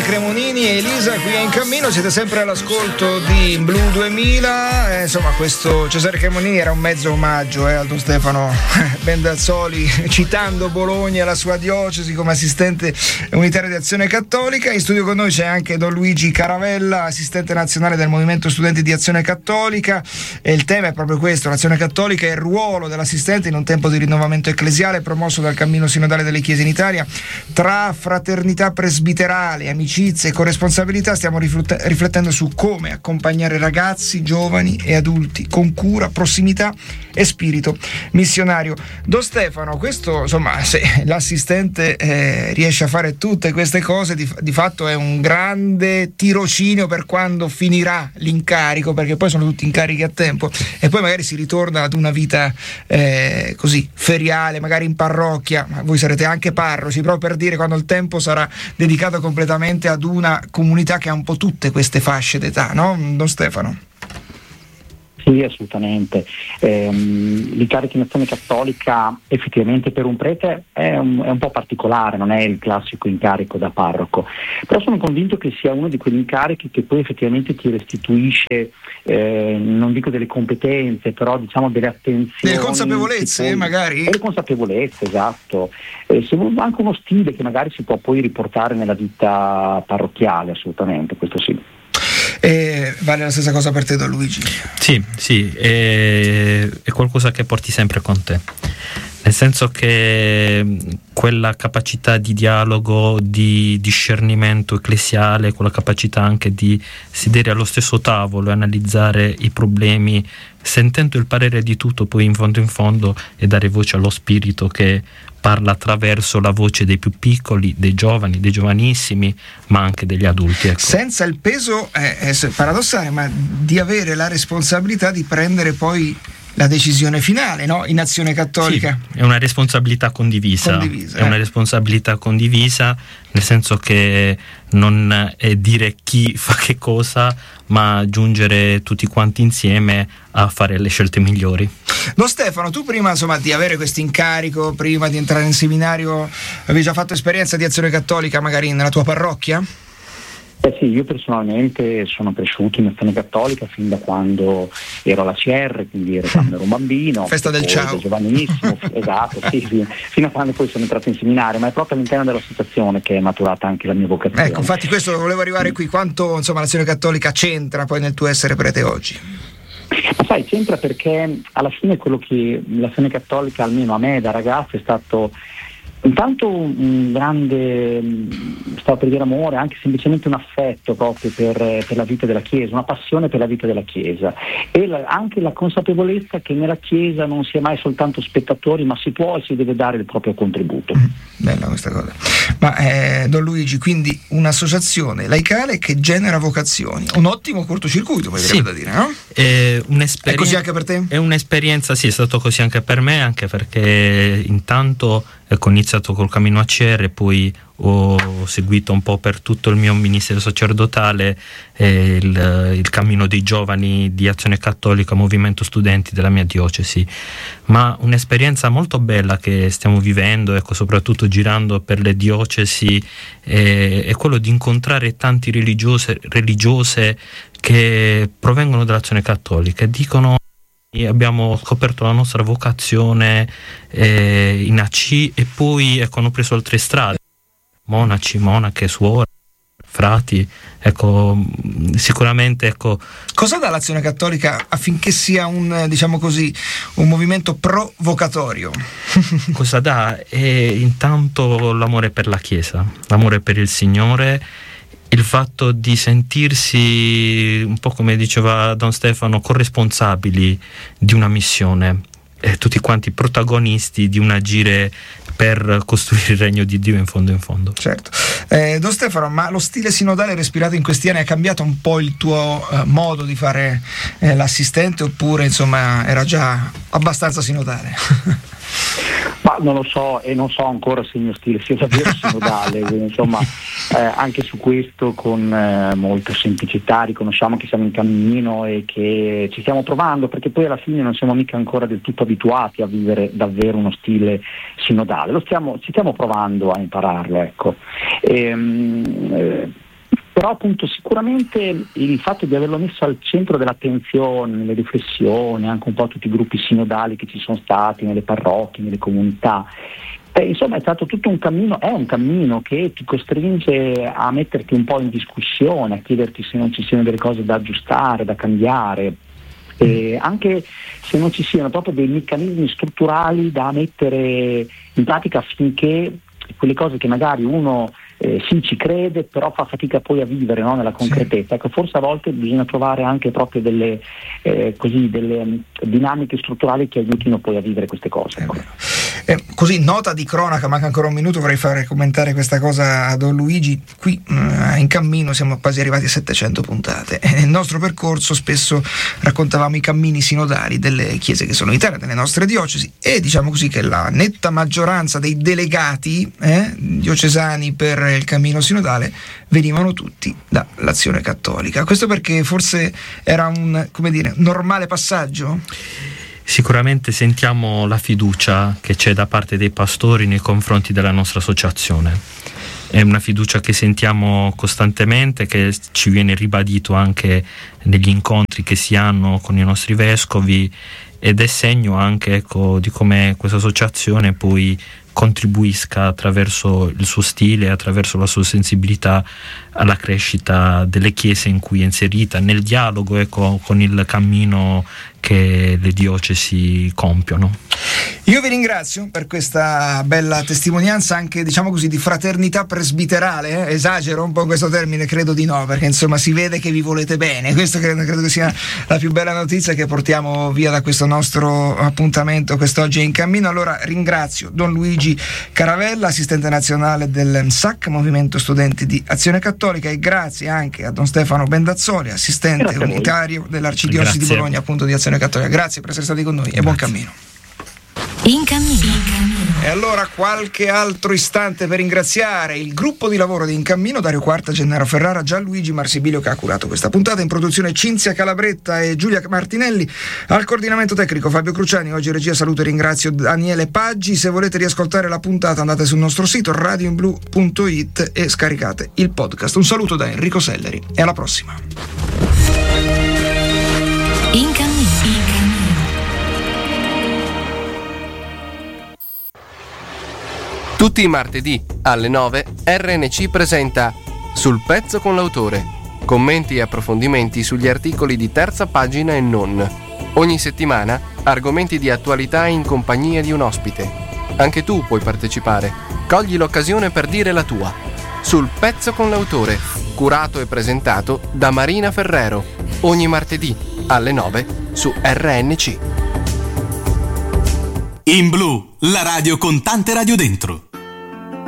Cremonini e Elisa qui in cammino, siete sempre all'ascolto di Blu 2000. Insomma, questo Cesare Cremonini era un mezzo omaggio a Don Stefano Bendazzoli, citando Bologna, la sua diocesi, come assistente unitario di Azione Cattolica. In studio con noi c'è anche Don Luigi Caravella, assistente nazionale del Movimento Studenti di Azione Cattolica, e il tema è proprio questo: l'Azione Cattolica e il ruolo dell'assistente in un tempo di rinnovamento ecclesiale promosso dal cammino sinodale delle Chiese in Italia. Tra fraternità presbiterale, amicizie e corresponsabilità stiamo riflettendo su come accompagnare ragazzi, giovani e adulti con cura, prossimità e spirito missionario. Don Stefano, questo, insomma, se l'assistente riesce a fare tutte queste cose, di fatto è un grande tirocinio per quando finirà l'incarico, perché poi sono tutti incarichi a tempo e poi magari si ritorna ad una vita così feriale, magari in parrocchia. Ma voi sarete anche parroci, proprio per dire, quando il tempo sarà dedicato completamente ad una comunità che ha un po' tutte queste fasce d'età, no, Don Stefano? Sì, assolutamente. L'incarico in Azione Cattolica effettivamente per un prete è un po' particolare, non è il classico incarico da parroco, però sono convinto che sia uno di quegli incarichi che poi effettivamente ti restituisce, non dico delle competenze, però diciamo delle attenzioni, delle consapevolezze, magari delle consapevolezze, esatto, anche uno stile che magari si può poi riportare nella vita parrocchiale, assolutamente, questo sì. Vale la stessa cosa per te, Don Luigi? Sì, è qualcosa che porti sempre con te, nel senso che quella capacità di dialogo, di discernimento ecclesiale, quella capacità anche di sedere allo stesso tavolo e analizzare i problemi, sentendo il parere di tutto, poi in fondo e dare voce allo spirito che parla attraverso la voce dei più piccoli, dei giovani, dei giovanissimi, ma anche degli adulti, ecco. Senza il peso, è paradossale, ma di avere la responsabilità di prendere poi la decisione finale, no? In Azione Cattolica. Sì, è una responsabilità condivisa. È una responsabilità condivisa, nel senso che non è dire chi fa che cosa, ma giungere tutti quanti insieme a fare le scelte migliori. Don Stefano, tu prima, insomma, di avere questo incarico, prima di entrare in seminario, avevi già fatto esperienza di Azione Cattolica magari nella tua parrocchia? Sì, io personalmente sono cresciuto in Azione Cattolica fin da quando ero alla CR, quindi quando ero un bambino. Festa del ciao. Giovanissimo, esatto, sì, fino a quando poi sono entrato in seminario, ma è proprio all'interno dell'associazione che è maturata anche la mia vocazione. Ecco, infatti questo volevo arrivare qui, quanto insomma l'Azione Cattolica c'entra poi nel tuo essere prete oggi? Ma sai, c'entra perché alla fine quello che l'Azione Cattolica, almeno a me da ragazzo, è stato intanto un grande, stavo per dire amore, anche semplicemente un affetto proprio per la vita della Chiesa, una passione per la vita della Chiesa e anche la consapevolezza che nella Chiesa non si è mai soltanto spettatori, ma si può e si deve dare il proprio contributo. Bella questa cosa. Ma Don Luigi, quindi un'associazione laicale che genera vocazioni, un ottimo cortocircuito, poi sì, da dire, no? È così anche per te? È un'esperienza, sì, è stato così anche per me, anche perché intanto ho iniziato col cammino ACR, poi ho seguito un po' per tutto il mio ministero sacerdotale il cammino dei giovani di Azione Cattolica, Movimento Studenti della mia diocesi, ma un'esperienza molto bella che stiamo vivendo, ecco, soprattutto girando per le diocesi, è quello di incontrare tanti religiose che provengono dall'Azione Cattolica e dicono: abbiamo scoperto la nostra vocazione in AC e poi hanno preso altre strade, monaci, monache, suore, frati, ecco, sicuramente, ecco. Cosa dà l'Azione Cattolica affinché sia un, diciamo così, un movimento provocatorio? Cosa dà? È intanto l'amore per la Chiesa, l'amore per il Signore, il fatto di sentirsi, un po' come diceva Don Stefano, corresponsabili di una missione, tutti quanti protagonisti di un agire per costruire il regno di Dio in fondo. Certo. Don Stefano, ma lo stile sinodale respirato in questi anni ha cambiato un po' il tuo modo di fare l'assistente, oppure insomma era già abbastanza sinodale? Ma non lo so, e non so ancora se il mio stile sia davvero sinodale, quindi, insomma, anche su questo con molta semplicità riconosciamo che siamo in cammino e che ci stiamo provando, perché poi alla fine non siamo mica ancora del tutto abituati a vivere davvero uno stile sinodale, ci stiamo provando a impararlo, ecco. Però appunto sicuramente il fatto di averlo messo al centro dell'attenzione, nelle riflessioni, anche un po' tutti i gruppi sinodali che ci sono stati nelle parrocchie, nelle comunità, insomma è stato tutto un cammino, è un cammino che ti costringe a metterti un po' in discussione, a chiederti se non ci siano delle cose da aggiustare, da cambiare, anche se non ci siano proprio dei meccanismi strutturali da mettere in pratica affinché quelle cose che magari uno sì ci crede, però fa fatica poi a vivere, no? Nella concretezza. Sì. Ecco, forse a volte bisogna trovare anche proprio delle dinamiche strutturali che aiutino poi a vivere queste cose. Ecco. Così, nota di cronaca, manca ancora un minuto, vorrei fare commentare questa cosa a Don Luigi. Qui in cammino siamo quasi arrivati a 700 puntate e nel nostro percorso spesso raccontavamo i cammini sinodali delle chiese che sono in Italia, delle nostre diocesi, e diciamo così che la netta maggioranza dei delegati diocesani per il cammino sinodale venivano tutti dall'Azione Cattolica. Questo perché forse era un, come dire, normale passaggio? Sicuramente sentiamo la fiducia che c'è da parte dei pastori nei confronti della nostra associazione. È una fiducia che sentiamo costantemente, che ci viene ribadito anche negli incontri che si hanno con i nostri vescovi, ed è segno anche, ecco, di come questa associazione poi contribuisca attraverso il suo stile, attraverso la sua sensibilità alla crescita delle chiese in cui è inserita, nel dialogo, ecco, con il cammino che le diocesi compiono. Io vi ringrazio per questa bella testimonianza, anche diciamo così di fraternità presbiterale. Esagero un po' questo termine? Credo di no, perché insomma si vede che vi volete bene. Questo credo che sia la più bella notizia che portiamo via da questo nostro appuntamento quest'oggi è in cammino. Allora ringrazio Don Luigi Caravella, assistente nazionale del MSAC, Movimento Studenti di Azione Cattolica, e grazie anche a Don Stefano Bendazzoli, assistente unitario dell'Arcidiocesi di Bologna, appunto di Azione Cattolica. Grazie per essere stati con noi e buon cammino. In cammino. E allora qualche altro istante per ringraziare il gruppo di lavoro di In Cammino, Dario Quarta, Gennaro Ferrara, Gianluigi Marsibilio, che ha curato questa puntata. In produzione Cinzia Calabretta e Giulia Martinelli, al coordinamento tecnico Fabio Cruciani. Oggi regia, saluto e ringrazio Daniele Paggi. Se volete riascoltare la puntata andate sul nostro sito radioinblu.it e scaricate il podcast. Un saluto da Enrico Selleri e alla prossima. In cammino. Tutti i martedì alle 9 RNC presenta Sul pezzo con l'autore. Commenti e approfondimenti sugli articoli di Terza Pagina e non. Ogni settimana argomenti di attualità in compagnia di un ospite. Anche tu puoi partecipare. Cogli l'occasione per dire la tua. Sul pezzo con l'autore, curato e presentato da Marina Ferrero. Ogni martedì alle 9 su RNC. In Blu, la radio con tante radio dentro.